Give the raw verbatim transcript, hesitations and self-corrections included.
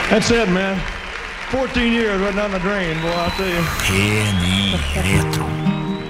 That's it, man. fourteen years right down the drain, boy, I'll tell you. P ni Retro.